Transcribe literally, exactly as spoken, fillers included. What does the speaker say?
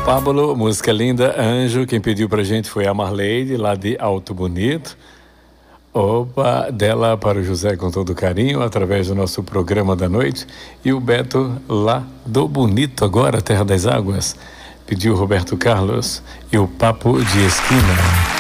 Pablo, música linda, Anjo. Quem pediu pra gente foi a Marleide, lá de Alto Bonito. Opa, dela para o José com todo carinho, através do nosso programa da noite. E o Beto, lá do Bonito agora, Terra das Águas, pediu Roberto Carlos e o Papo de Esquina.